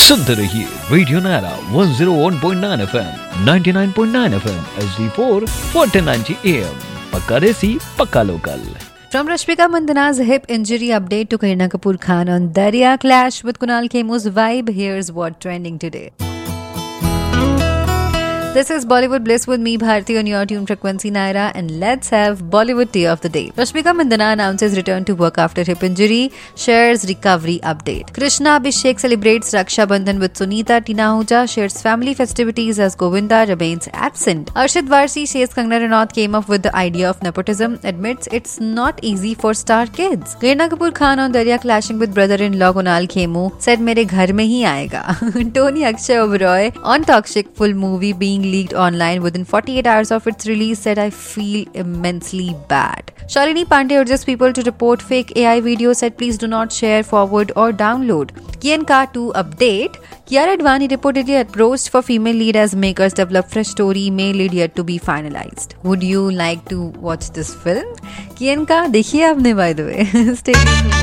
सुनते रहिए radio Naira 101.9 FM, 99.9 FM, HD4, 1490 AM. पक्का देसी, पक्का local. From Rashmika Mandana's hip injury update to Kareena Kapoor Khan on Darya clash with Kunal Khemu's vibe, here's what trending today. This is Bollywood Bliss with me, Bharti, on your tune frequency Naira, and let's have Bollywood Tea of the Day. Rashmika Mandana announces return to work after hip injury, shares recovery update. Krishna Abhishek celebrates Raksha Bandhan with Sunita. Tina Ahuja shares family festivities as Govinda remains absent. Arshad Varsi says Kangana Ranaut came up with the idea of nepotism, admits it's not easy for star kids. Kareena Kapoor Khan on Darya clashing with brother-in-law Kunal Khemu, said mere ghar mein hi aayega. Tony Akshay Oberoi on Toxic full movie being leaked online within 48 hours of its release said, I feel immensely bad. Shalini Pandey urges people to report fake AI videos, said please do not share, forward or download. Kianka 2 update. Kiara Advani reportedly approached for female lead as makers develop fresh story, male lead yet to be finalized. Would you like to watch this film? Kianka देखिए आपने by the way. Stay tuned.